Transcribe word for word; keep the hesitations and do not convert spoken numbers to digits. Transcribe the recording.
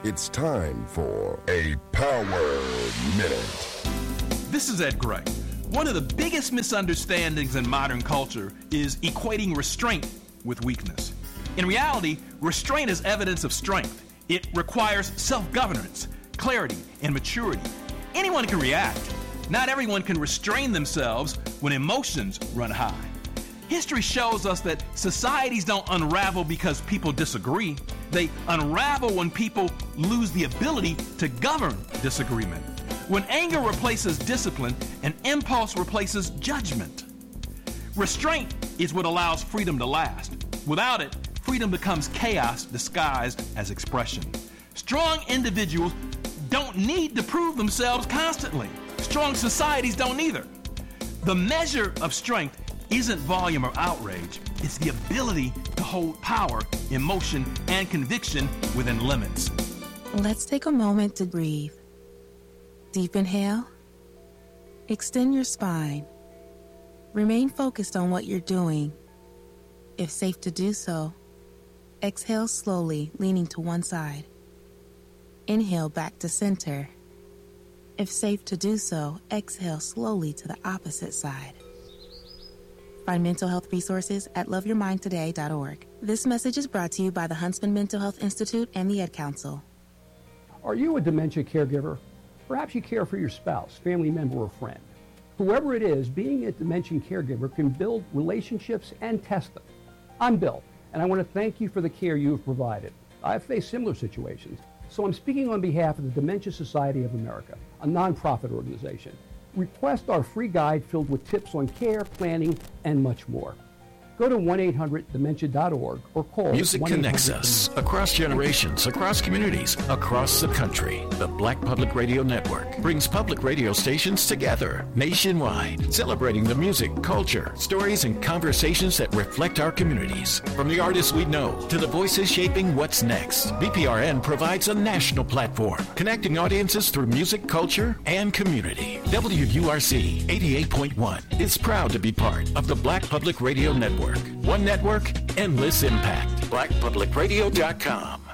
It's time for a Power Minute. This is Ed Gray. One of the biggest misunderstandings in modern culture is equating restraint with weakness. In reality, restraint is evidence of strength. It requires self-governance, clarity, and maturity. Anyone can react. Not everyone can restrain themselves when emotions run high. History shows us that societies don't unravel because people disagree. They unravel when people lose the ability to govern disagreement. When anger replaces discipline, and impulse replaces judgment. Restraint is what allows freedom to last. Without it, freedom becomes chaos disguised as expression. Strong individuals don't need to prove themselves constantly. Strong societies don't either. The measure of strength isn't volume or outrage. It's the ability to hold power, emotion, and conviction within limits. Let's take a moment to breathe. Deep inhale. Extend your spine. Remain focused on what you're doing. If safe to do so, exhale slowly, leaning to one side. Inhale back to center. If safe to do so, exhale slowly to the opposite side. Find mental health resources at love your mind today dot org. This message is brought to you by the Huntsman Mental Health Institute and the Ed Council. Are you a dementia caregiver? Perhaps you care for your spouse, family member, or friend. Whoever it is, being a dementia caregiver can build relationships and test them. I'm Bill, and I want to thank you for the care you have provided. I've faced similar situations, so I'm speaking on behalf of the Dementia Society of America, a nonprofit organization. Request our free guide filled with tips on care, planning, and much more. Go to one eight hundred dementia dot org or call Music connects us across generations, across communities, across the country. The Black Public Radio Network brings public radio stations together nationwide, celebrating the music, culture, stories, and conversations that reflect our communities. From the artists we know to the voices shaping what's next, B P R N provides a national platform connecting audiences through music, culture, and community. W U R C eighty-eight point one is proud to be part of the Black Public Radio Network. One network, endless impact. black public radio dot com.